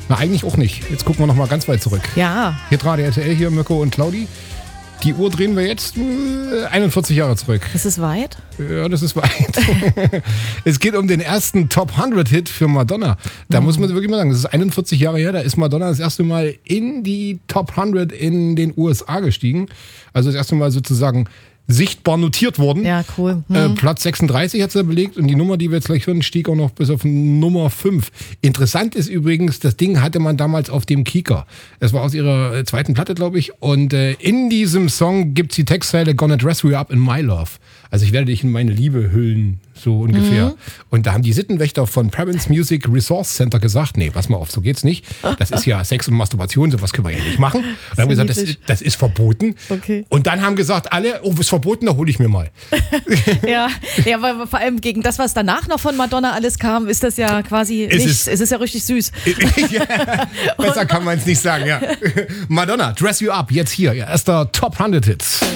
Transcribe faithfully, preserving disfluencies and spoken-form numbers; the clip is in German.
Na, eigentlich auch nicht. Jetzt gucken wir noch mal ganz weit zurück. Ja. Hitradio R T L hier, Mirko und Claudi. Die Uhr drehen wir jetzt äh, einundvierzig Jahre zurück. Das ist weit? Ja, das ist weit. Es geht um den ersten Top hundert Hit für Madonna. Da mhm. muss man wirklich mal sagen, das ist einundvierzig Jahre her, da ist Madonna das erste Mal in die Top hundert in den U S A gestiegen. Also das erste Mal sozusagen sichtbar notiert worden. Ja, cool. Mhm. Äh, Platz sechsunddreißig hat sie belegt und die Nummer, die wir jetzt gleich hören, stieg auch noch bis auf Nummer fünf. Interessant ist übrigens, das Ding hatte man damals auf dem Kika. Das war aus ihrer äh, zweiten Platte, glaube ich. Und äh, in diesem Song gibt es die Textzeile Gonna dress you up in my love. Also ich werde dich in meine Liebe hüllen, so ungefähr. Mhm. Und da haben die Sittenwächter von Parents Music Resource Center gesagt, nee, pass mal auf, so geht's nicht. Das ist ja Sex und Masturbation, sowas können wir ja nicht machen. Und dann haben gesagt, das ist, das ist verboten. Okay. Und dann haben gesagt alle, oh, ist verboten, da hole ich mir mal. ja, ja, aber vor allem gegen das, was danach noch von Madonna alles kam, ist das ja quasi es nichts. Ist, es ist ja richtig süß. ja, besser kann man es nicht sagen, ja. Madonna, Dress You Up, jetzt hier, ihr erster Top hundert Hits.